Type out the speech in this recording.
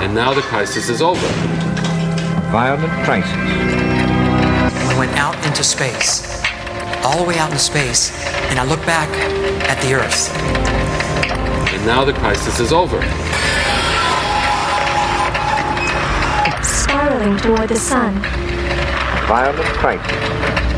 And now the crisis is over. Violent crisis. We went out into space, all the way out into space, and I look back at the Earth. And now the crisis is over. Spiraling toward the sun. Violent crisis.